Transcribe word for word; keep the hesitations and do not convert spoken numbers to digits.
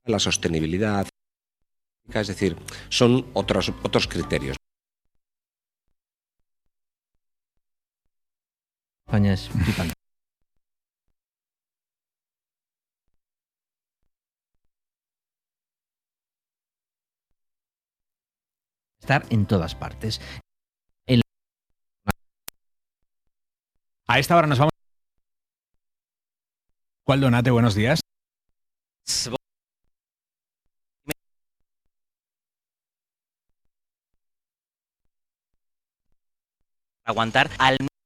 la sostenibilidad, es decir, son otros, otros criterios. España es flipante. Estar en todas partes. El... A esta hora nos vamos. ¿Cuál Donate? Buenos días. Aguantar al